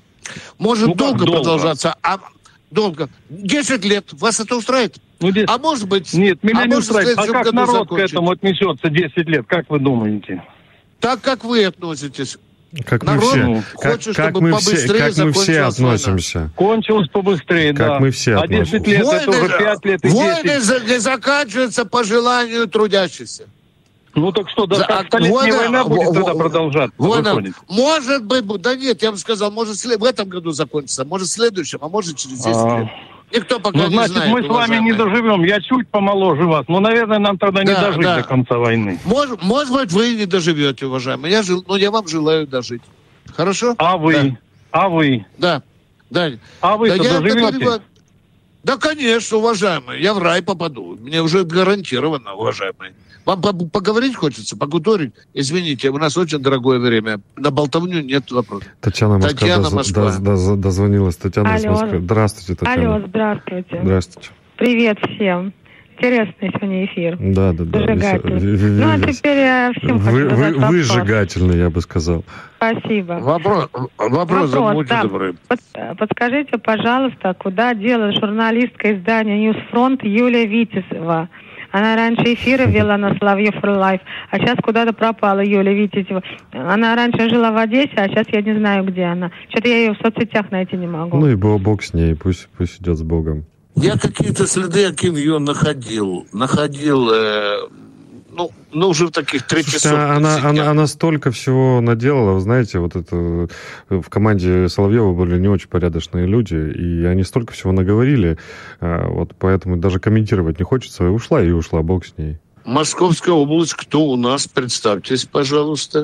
Может ну, долго, долго продолжаться, а долго. десять лет. Вас это устраивает? Ну, десять... А может быть... Нет, меня а не устраивает. А как народ закончить? К этому отнесется десять лет? Как вы думаете? Так, как вы относитесь. Как народ мы все, хочет, как, чтобы мы побыстрее все, как мы все относимся. Война. Кончилось побыстрее, как да. мы все а десять лет войны, это уже пять лет и войны десять. не заканчиваются по желанию трудящихся. Ну так что, да, За, как столетняя война, война будет в, тогда продолжаться? Война, может быть, да нет, я вам сказал, может в этом году закончится, может в следующем, а может через десять а... лет. Никто пока ну, не значит, знает. Мы с вами не доживем. Я чуть помоложе вас. Но, наверное, нам тогда да, не дожить да. до конца войны. Может, может быть, вы и не доживете, уважаемые. Я жил, но я вам желаю дожить. Хорошо? А вы? Да. А вы? Да. да. А вы-то да доживете? Я, да, конечно, уважаемые. Я в рай попаду. Мне уже гарантированно, уважаемые. Вам поговорить хочется, погуторить? Извините, у нас очень дорогое время. На болтовню нет вопросов. Татьяна Москва, Татьяна доз, Москва. Доз, доз, дозвонилась. Татьяна Алло. Москва. Здравствуйте, Татьяна. Алло, здравствуйте. Здравствуйте. Привет всем. Интересный сегодня эфир. Да, да, да. Зажигательный. Ну, а теперь я всем вы, хочу задать вы, Выжигательный, я бы сказал. Спасибо. Вопрос, вопрос, вопрос будьте да. добры. Под, подскажите, пожалуйста, куда делась журналистка издания «Ньюсфронт» Юлия Витязева? Она раньше эфиры вела на Соловьев for Life, а сейчас куда-то пропала Юлия Витязева. Она раньше жила в Одессе, а сейчас я не знаю, где она. Что-то я ее в соцсетях найти не могу. Ну и бог с ней, пусть, пусть идет с Богом. Я какие-то следы Акин ее находил. Находил, э, ну, ну, уже в таких третьесортных она, она, она столько всего наделала, вы знаете, вот это в команде Соловьева были не очень порядочные люди, и они столько всего наговорили, вот поэтому даже комментировать не хочется. И ушла, и ушла, бог с ней. Московская область, кто у нас? Представьтесь, пожалуйста.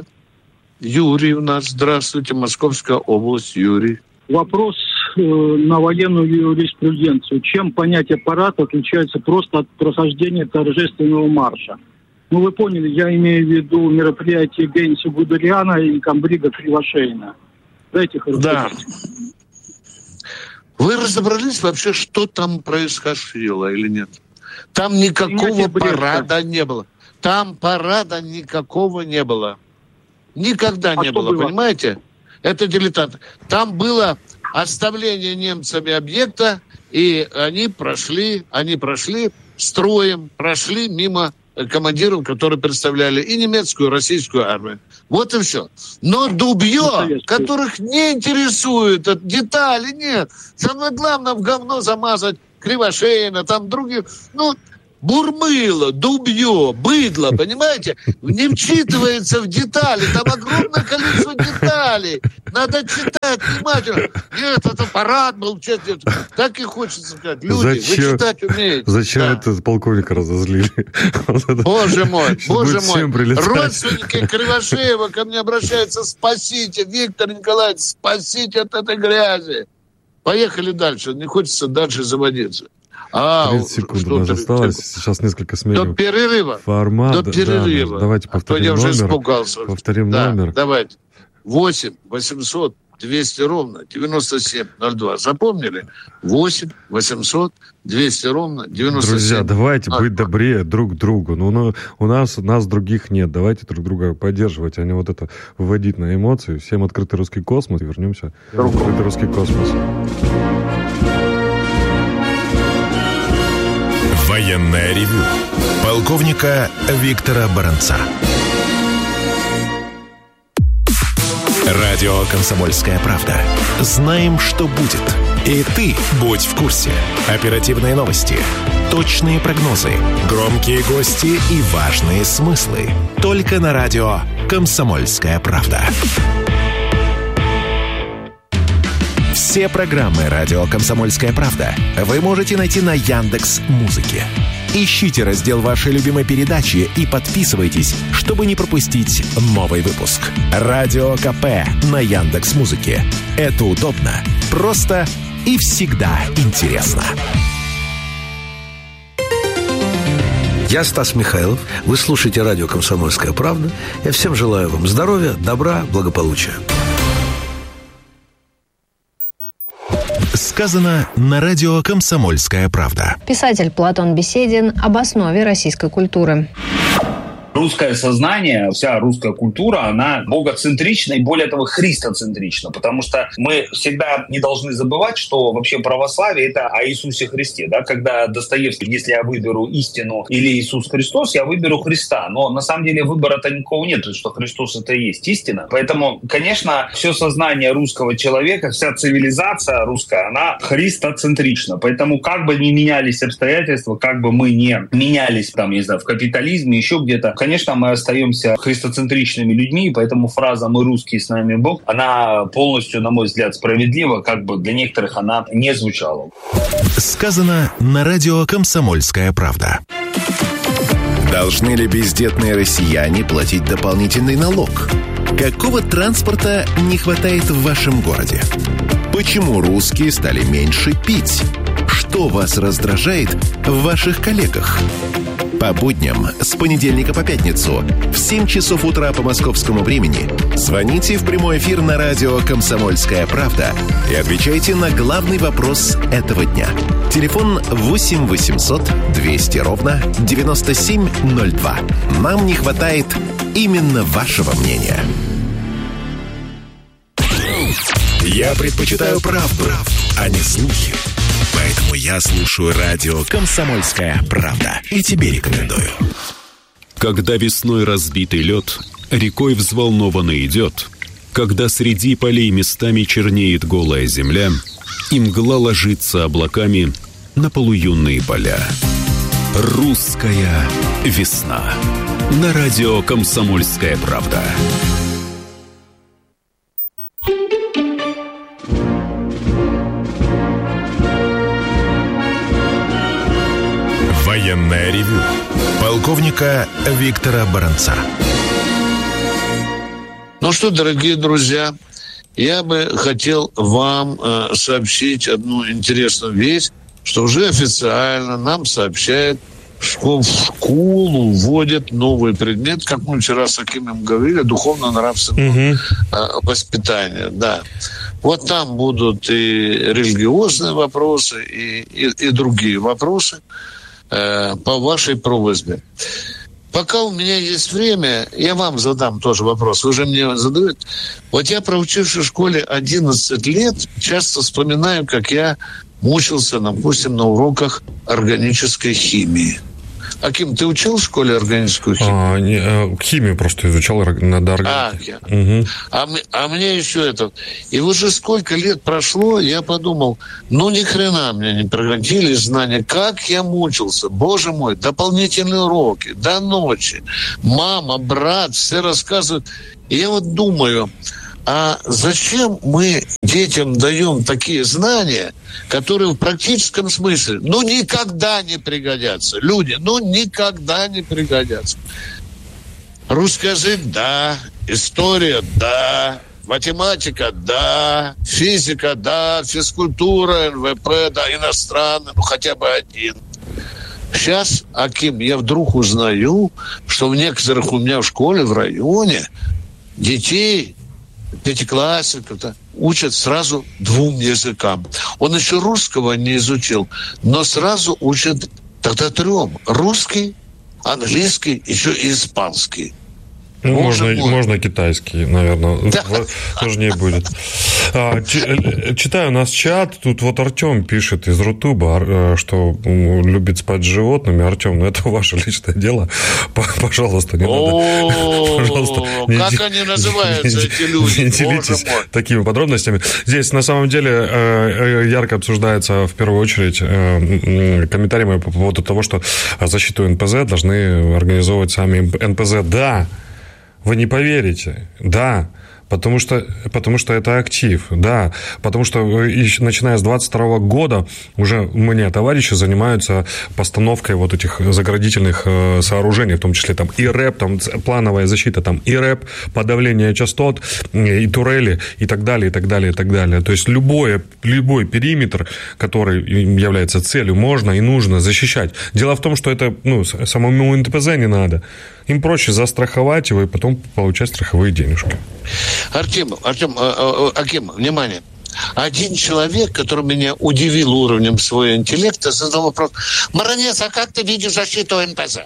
Юрий у нас, здравствуйте, Московская область, Юрий. Вопрос э, на военную юриспруденцию. Чем понятие парад отличается просто от прохождения торжественного марша? Ну, вы поняли, я имею в виду мероприятие Бенси Гудериана и Камбрига Кривошеина. Дайте хорошо. Да. Вы разобрались вообще, что там происходило или нет? Там никакого парада не было. Там парада никакого не было. Никогда а не было, было, понимаете? Это дилетант. Там было оставление немцами объекта, и они прошли, они прошли строем, прошли мимо командиров, которые представляли и немецкую, и российскую армию. Вот и все. Но дубье, которых не интересует детали, нет. Самое главное в говно замазать Кривошеина, там другие... Ну, бурмыло, дубье, быдло, понимаете? Не вчитывается в детали. Там огромное количество деталей. Надо читать внимательно. Нет, это парад был. Честно. Так и хочется сказать. Люди, зачем, вы читать умеете. Зачем да. это полковника разозлили? Боже мой, боже мой. Родственники Кривошеева ко мне обращаются. Спасите, Виктор Николаевич, спасите от этой грязи. Поехали дальше. Не хочется дальше заводиться. А, тридцать секунд у нас осталось. Сейчас несколько сменим. До перерыва. Формат. До перерыва. Да, давайте повторим а я номер. уже испугался. Повторим да, номер. Давайте. восемь восемьсот двести ровно девяносто семь ноль два. Запомнили? восемь восемьсот двести ровно девяносто семь. Друзья, давайте быть добрее друг к другу. Ну, ну, у нас, у нас других нет. Давайте друг друга поддерживать, а не вот это выводить на эмоции. Всем открытый русский космос. Вернемся в открытый русский космос. Военное ревю полковника Виктора Баранца. Радио «Комсомольская правда». Знаем, что будет. И ты будь в курсе. Оперативные новости, точные прогнозы, громкие гости и важные смыслы. Только на радио «Комсомольская правда». Все программы «Радио Комсомольская правда» вы можете найти на Яндекс.Музыке. Ищите раздел вашей любимой передачи и подписывайтесь, чтобы не пропустить новый выпуск. Радио КП на Яндекс.Музыке. Это удобно, просто и всегда интересно. Я Стас Михайлов. Вы слушаете радио «Комсомольская правда». Я всем желаю вам здоровья, добра, благополучия. Сказано на радио «Комсомольская правда». Писатель Платон Беседин об основе российской культуры. Русское сознание, вся русская культура, она богоцентрична и, более того, христоцентрична, потому что мы всегда не должны забывать, что вообще православие — это о Иисусе Христе. Да? Когда Достоевский: если я выберу истину или Иисус Христос, я выберу Христа. Но на самом деле выбора-то никакого нет, что Христос — это и есть истина. Поэтому, конечно, все сознание русского человека, вся цивилизация русская, она христоцентрична. Поэтому как бы ни менялись обстоятельства, как бы мы не менялись, там, не знаю, в капитализме, еще где-то, конечно, мы остаемся христоцентричными людьми, поэтому фраза «мы русские, с нами Бог», она полностью, на мой взгляд, справедлива, как бы для некоторых она не звучала. Сказано на радио «Комсомольская правда». Должны ли бездетные россияне платить дополнительный налог? Какого транспорта не хватает в вашем городе? Почему русские стали меньше пить? Что вас раздражает в ваших коллегах? По будням с понедельника по пятницу в семь часов утра по московскому времени звоните в прямой эфир на радио «Комсомольская правда» и отвечайте на главный вопрос этого дня. Телефон восемь восемьсот двести ровно девяносто семь ноль два. Нам не хватает именно вашего мнения. Я предпочитаю правду, а не слухи. Поэтому я слушаю радио «Комсомольская правда» и тебе рекомендую. Когда весной разбитый лед рекой взволнованно идет, когда среди полей местами чернеет голая земля, и мгла ложится облаками на полуюнные поля. Русская весна. На радио «Комсомольская правда». Военное ревю полковника Виктора Баранца. Ну что, дорогие друзья, я бы хотел вам э, сообщить одну интересную вещь, что уже официально нам сообщают, что в школу вводят новый предмет, как мы вчера с Акимом говорили, духовно-нравственное угу. э, воспитание. Да. Вот там будут и религиозные вопросы, и, и, и другие вопросы. По вашей просьбе. пока у меня есть время, я вам задам тоже вопрос. Вы же мне задаете. Вот я, проучившись в школе одиннадцать лет, часто вспоминаю, как я мучился, допустим, на уроках органической химии. Аким, ты учил в школе органическую химию? А, не, а, химию просто изучал, надо органическую. А, угу. а, а мне еще это... И уже сколько лет прошло, я подумал, ну ни хрена мне не пригодились знания. Как я мучился, боже мой, дополнительные уроки, до ночи. Мама, брат, все рассказывают. И я вот думаю... А зачем мы детям даем такие знания, которые в практическом смысле, ну, никогда не пригодятся? Люди, ну, никогда не пригодятся. Русский язык – да, история – да, математика – да, физика – да, физкультура, эн вэ пэ – да, иностранный, ну, хотя бы один. Сейчас, Аким, я вдруг узнаю, что в некоторых у меня в школе, в районе, детей... пятиклассников учат сразу двум языкам. Он еще русского не изучил, но сразу учат тогда трем. Русский, английский, еще и испанский. Ну, можно, можно китайский, наверное, да. Сложнее будет. А, читаю у нас чат, тут вот Артем пишет из Рутуба, что любит спать с животными. Артем, ну это ваше личное дело. Пожалуйста, не надо. Пожалуйста, как они называются, эти люди? Не делитесь такими подробностями. Здесь на самом деле ярко обсуждается в первую очередь комментарии по поводу того, что защиту эн пэ зэ должны организовывать сами эн пэ зэ. Да, вы не поверите, да, потому что, потому что это актив, да, потому что начиная с двадцать второго года уже у меня товарищи занимаются постановкой вот этих заградительных сооружений, в том числе там и рэп, там плановая защита, там и рэп, подавление частот, и турели, и так далее, и так далее, и так далее. То есть любой, любой периметр, который является целью, можно и нужно защищать. Дело в том, что это, ну, самому эн пэ зэ не надо. Им проще застраховать его и потом получать страховые денежки. Артем, Артем, э, э, Аким, внимание. Один человек, который меня удивил уровнем своего интеллекта, задал вопрос: Маранец, а как ты видишь защиту эн пэ зэ?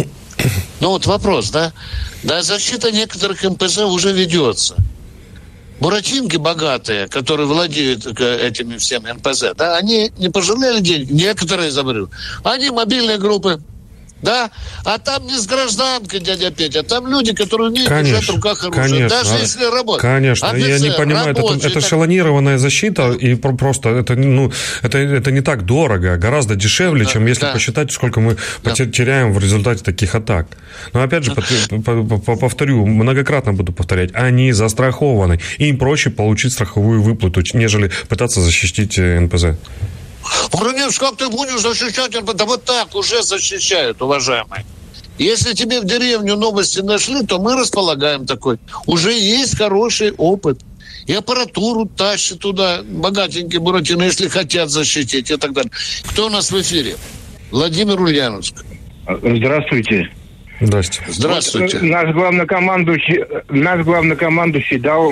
Ну вот вопрос, да? Да, защита некоторых эн пэ зэ уже ведется. Буратинки богатые, которые владеют этими всеми эн пэ зэ, да, они не пожалели денег, некоторые забыли. Они мобильные группы. Да? А там не с гражданкой, дядя Петя, там люди, которые умеют конечно, держать в руках оружие, конечно, даже если работают. Конечно, офицер, я не понимаю, рабочий, это, это так... эшелонированная защита, и просто это, ну, это, это не так дорого, гораздо дешевле, да, чем если да. посчитать, сколько мы да. теряем в результате таких атак. Но опять же, да. повторю, многократно буду повторять, они застрахованы, им проще получить страховую выплату, нежели пытаться защитить эн пэ зэ. Броневич, как ты будешь защищать? Да вот так уже защищают, уважаемые. Если тебе в деревню новости нашли, то мы располагаем такой. Уже есть хороший опыт. И аппаратуру тащат туда богатенькие буратины, если хотят защитить и так далее. Кто у нас в эфире? Владимир Ульяновск. Здравствуйте. Здравствуйте. Здравствуйте. Вот, наш главнокомандующий, наш главнокомандующий дал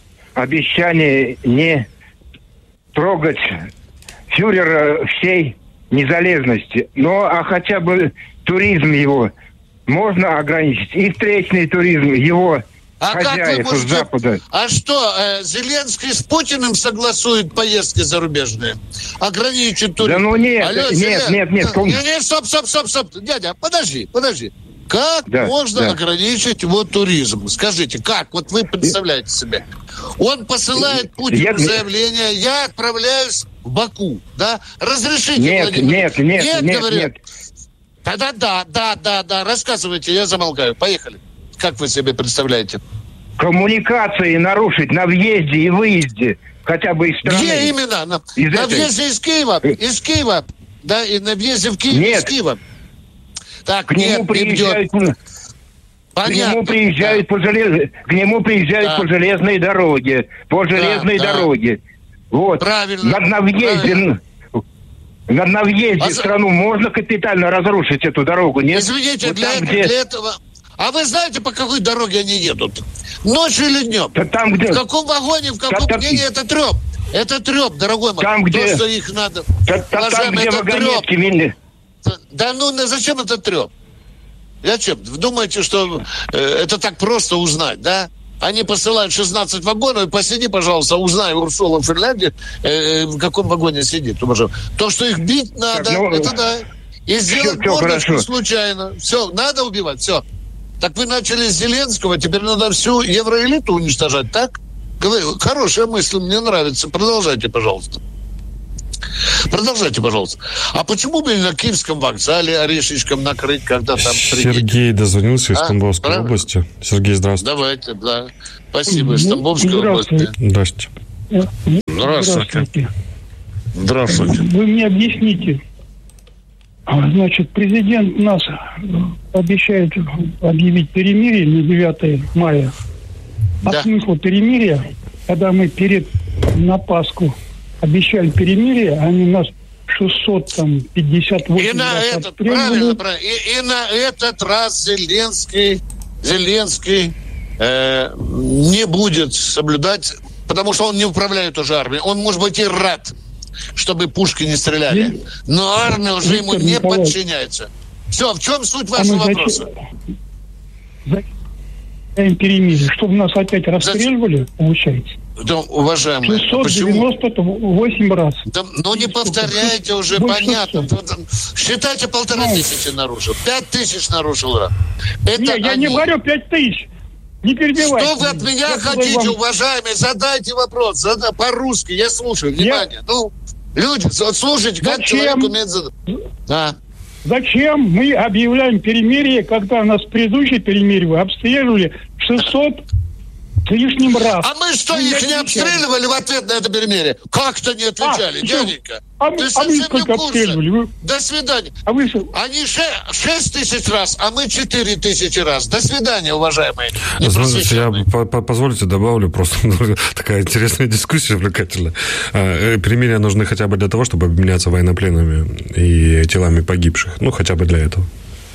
обещание не трогать фюрера всей незалежности. Ну, а хотя бы туризм его можно ограничить. И встречный туризм его а хозяев из Запада. А что, э, Зеленский с Путиным согласует поездки зарубежные? Ограничит туризм? Да ну нет, Алло, нет, Зелен... нет, нет. Нет, нет, стоп, стоп, стоп, стоп. Дядя, подожди, подожди. Как да, можно да. ограничить его туризм? Скажите, как? Вот вы представляете себе. Он посылает Путину я... заявление, я отправляюсь в Баку, да? Разрешите, нет, Владимир? Нет, нет, нет, нет, говорю. нет. Да-да, да, да, да, да. Рассказывайте, я замолкаю. Поехали. Как вы себе представляете? Коммуникации нарушить на въезде и выезде хотя бы из страны. Где именно? На, из на этой... въезде из Киева. Из Киева. Да, и на въезде в Киев нет. из Киева. Так, к нет, нему приезжают, не к нему приезжают, да. по, желез... к нему приезжают да. по железной дороге. По железной да, дороге. Да. Вот. Правильно. На, на въезде, на, на въезде а... в страну можно капитально разрушить эту дорогу? Нет? Извините, вот для, там, это, где... для этого... А вы знаете, по какой дороге они едут? Ночью или днем? Да там, где... В каком вагоне, в каком да, мнении это трёп? Это трёп, дорогой мой. Там, где... То, что их надо... Да, там, где вагонетки... Да ну, зачем это трёп? Зачем? Вы думаете, что э, это так просто узнать, да? Они посылают шестнадцать вагонов, и посиди, пожалуйста, узнай Урсула в Финляндии, э, в каком вагоне сидит. То, что их бить надо, так, ну, это да. И сделать мордочку случайно. Все, надо убивать, все. Так вы начали с Зеленского, теперь надо всю евроэлиту уничтожать, так? Хорошая мысль, мне нравится. Продолжайте, пожалуйста. Продолжайте, пожалуйста. А почему бы на Киевском вокзале орешечком накрыть, когда там... Сергей приедет? Дозвонился из а? Тамбовской Правильно? области. Сергей, здравствуйте. Давайте, да. Спасибо. Из Тамбовской области. Здравствуйте. Здравствуйте. Здравствуйте. Вы мне объясните. Значит, президент нас обещает объявить перемирие на девятое мая. Да. А смысл перемирия, когда мы перед на Пасху обещали перемирие, они нас шестьсот пятьдесят восемь и на этот, отстреливали. Правильно, правильно. И, и на этот раз Зеленский, Зеленский э, не будет соблюдать, потому что он не управляет уже армией. Он, может быть, и рад, чтобы пушки не стреляли. Но армия уже ему не подчиняется. Все, в чем суть вашего а вопроса? Зачем перемирие? Чтобы нас опять расстреливали, получается? Да, уважаемые, шестьсот девяносто восемь раз. Да, ну не повторяйте уже, понятно. Считайте, полторы ну, тысячи нарушил. Пять тысяч нарушил раз. Это не, я они... не говорю пять тысяч. Не перебивайте. Что вы от меня я хотите, вам... уважаемые? Задайте вопрос. Зада... По-русски. Я слушаю. Внимание. Я... Ну, люди, слушайте, как Зачем? Человек умеет задать. А. Зачем мы объявляем перемирие, когда нас предыдущее перемирие обстреливали шестьсот с лишним раз? А мы что, их не обстреливали в ответ на это перемирие? Как-то не отвечали, а, дяденька. А, Ты а вы сколько обстреливали? Вы... До свидания. А вы... Они шесть тысяч раз, а мы четыре тысячи раз. До свидания, уважаемые. Знаете, я по -по позвольте добавлю, просто такая интересная дискуссия, увлекательная. Перемирия нужны хотя бы для того, чтобы обменяться военнопленными и телами погибших. Ну, хотя бы для этого.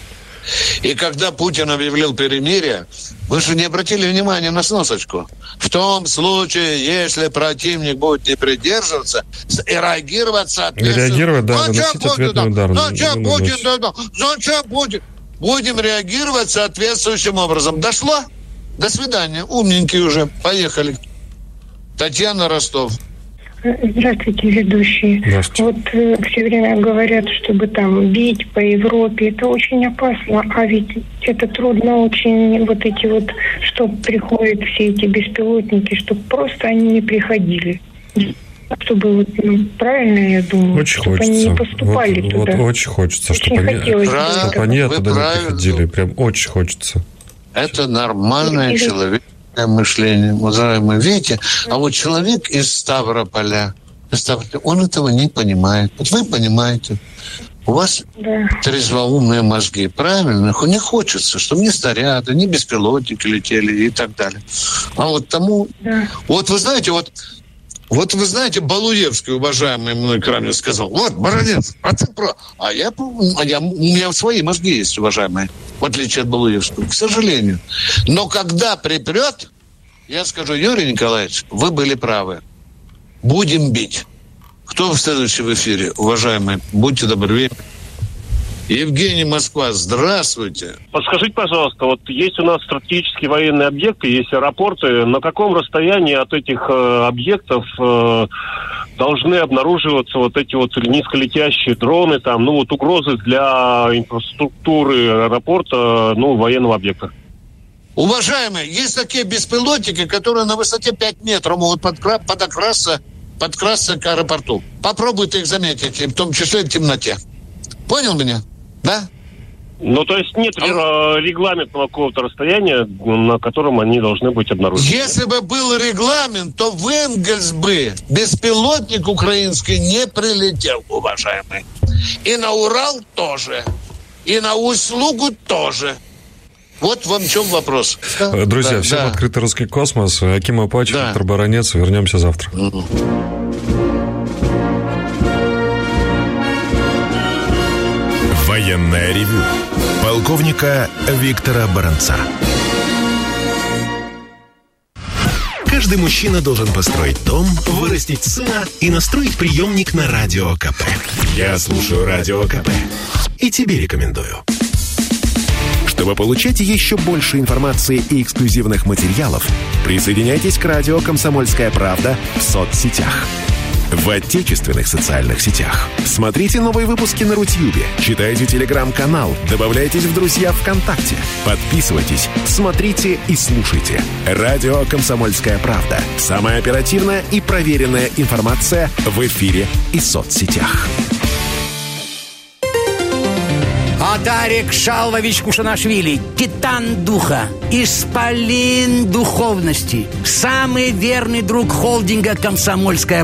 И когда Путин объявил перемирие, вы же не обратили внимания на сносочку. В том случае, если противник будет не придерживаться, и реагировать соответственно... Реагировать, да, наносить ответный удар. Зачем Путин, да, зачем Путин? Будем реагировать соответствующим образом. Дошло? До свидания. Умненькие уже. Поехали. Татьяна, Ростов. Здравствуйте, ведущие. Здравствуйте. Вот э, все время говорят, чтобы там бить по Европе. Это очень опасно, а ведь это трудно очень, вот эти вот, что приходят все эти беспилотники, чтобы просто они не приходили. Чтобы, вот, ну, правильно, я думаю, очень чтобы хочется. они не поступали вот, туда. Вот очень хочется, очень чтобы, они, чтобы они оттуда не приходили. Прям очень хочется. Это нормальное и, человек. Мышление, уважаемые, видите, а вот человек из Ставрополя, из Ставрополя, он этого не понимает. Вот вы понимаете, у вас да. трезвоумные мозги, правильно? Не хочется, чтобы ни снаряды, ни беспилотники летели и так далее. А вот тому... Да. Вот вы знаете, вот Вот вы знаете, Балуевский, уважаемый мной крайне сказал, вот, Баранец, а ты про... А я, а я, у меня свои мозги есть, уважаемые, в отличие от Балуевского, к сожалению. Но когда припрет, я скажу, Юрий Николаевич, вы были правы. Будем бить. Кто в следующем в эфире, уважаемые? Будьте добры. Евгений, Москва, здравствуйте. Подскажите, пожалуйста, вот есть у нас стратегические военные объекты, есть аэропорты. На каком расстоянии от этих э, объектов э, должны обнаруживаться вот эти вот низколетящие дроны, там, ну вот угрозы для инфраструктуры аэропорта, ну, военного объекта? Уважаемые, есть такие беспилотники, которые на высоте пять метров могут подкра- подокрасться, подкрасться к аэропорту. Попробуйте их заметить, в том числе в темноте. Понял меня? Да? Ну, то есть нет а... регламентного какого-то расстояния, на котором они должны быть обнаружены? Если бы был регламент, то в Энгельс бы беспилотник украинский не прилетел, уважаемый. И на Урал тоже. И на Услугу тоже. Вот вам в чем вопрос. Друзья, да, всем да. открытый русский космос. Аким Апач, да. Виктор Баранец. Вернемся завтра. Mm-hmm. Военное ревю полковника Виктора Баранца. Каждый мужчина должен построить дом, вырастить сына и настроить приемник на Радио КП. Я слушаю Радио КП и тебе рекомендую. Чтобы Чтобы получать еще больше информации и эксклюзивных материалов, присоединяйтесь к радио «Комсомольская правда» в соцсетях. В отечественных социальных сетях. Смотрите новые выпуски на Рутьюбе, читайте телеграм-канал, добавляйтесь в друзья ВКонтакте, подписывайтесь, смотрите и слушайте. Радио «Комсомольская правда». Самая оперативная и проверенная информация в эфире и соцсетях. Одарик Шалвович Кушанашвили, титан духа, исполин духовности, самый верный друг холдинга «Комсомольская